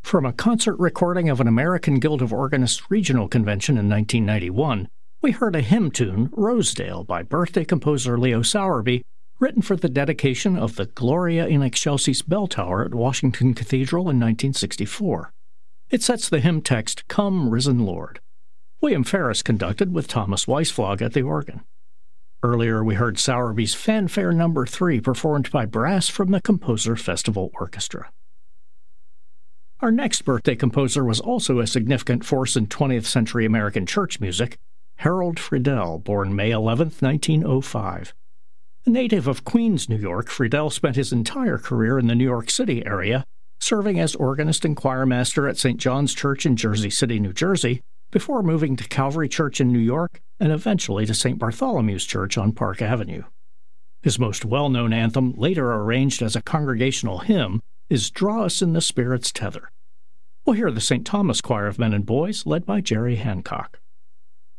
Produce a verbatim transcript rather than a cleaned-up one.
From a concert recording of an American Guild of Organists regional convention in nineteen ninety-one, we heard a hymn tune, Rosedale, by birthday composer Leo Sowerby, written for the dedication of the Gloria in Excelsis bell tower at Washington Cathedral in nineteen sixty-four. It sets the hymn text, Come, Risen Lord. William Ferris conducted with Thomas Weisflog at the organ. Earlier we heard Sowerby's Fanfare Number three performed by brass from the Composer Festival Orchestra. Our next birthday composer was also a significant force in twentieth century American church music, Harold Friedel, born May eleventh, nineteen oh five. A native of Queens, New York, Friedel spent his entire career in the New York City area, serving as organist and choirmaster at Saint John's Church in Jersey City, New Jersey, before moving to Calvary Church in New York and eventually to Saint Bartholomew's Church on Park Avenue. His most well-known anthem, later arranged as a congregational hymn, is Draw Us in the Spirit's Tether. We'll hear the Saint Thomas Choir of Men and Boys, led by Jerry Hancock.